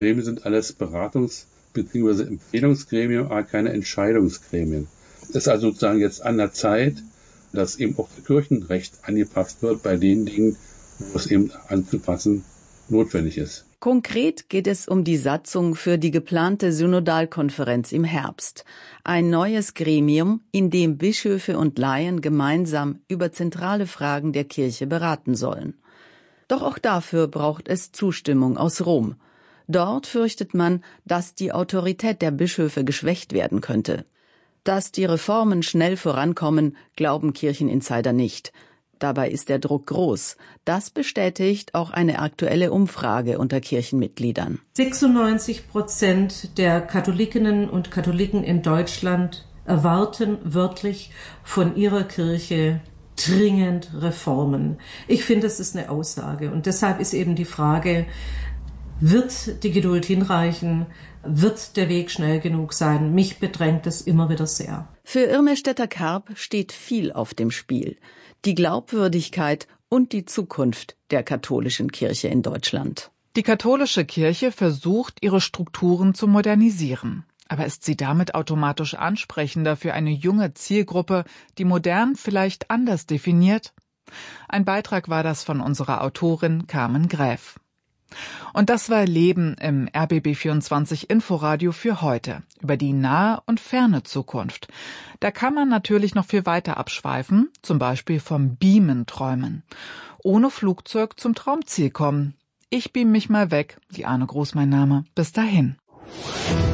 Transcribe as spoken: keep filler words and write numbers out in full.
Gremien sind alles Beratungs- bzw. Empfehlungsgremien, aber keine Entscheidungsgremien. Es ist also sozusagen jetzt an der Zeit, dass eben auch das Kirchenrecht angepasst wird bei den Dingen, wo es eben anzupassen notwendig ist. Konkret geht es um die Satzung für die geplante Synodalkonferenz im Herbst. Ein neues Gremium, in dem Bischöfe und Laien gemeinsam über zentrale Fragen der Kirche beraten sollen. Doch auch dafür braucht es Zustimmung aus Rom. Dort fürchtet man, dass die Autorität der Bischöfe geschwächt werden könnte. Dass die Reformen schnell vorankommen, glauben Kircheninsider nicht. Dabei ist der Druck groß. Das bestätigt auch eine aktuelle Umfrage unter Kirchenmitgliedern. sechsundneunzig Prozent der Katholikinnen und Katholiken in Deutschland erwarten wirklich von ihrer Kirche dringend Reformen. Ich finde, das ist eine Aussage. Und deshalb ist eben die Frage, wird die Geduld hinreichen? Wird der Weg schnell genug sein? Mich bedrängt es immer wieder sehr. Für Irme Stetter-Karp steht viel auf dem Spiel. Die Glaubwürdigkeit und die Zukunft der katholischen Kirche in Deutschland. Die katholische Kirche versucht, ihre Strukturen zu modernisieren. Aber ist sie damit automatisch ansprechender für eine junge Zielgruppe, die modern vielleicht anders definiert? Ein Beitrag war das von unserer Autorin Carmen Gräf. Und das war Leben im R B B vierundzwanzig Inforadio für heute, über die nahe und ferne Zukunft. Da kann man natürlich noch viel weiter abschweifen, zum Beispiel vom Beamen träumen. Ohne Flugzeug zum Traumziel kommen. Ich beam mich mal weg, die Arne Groß mein Name. Bis dahin.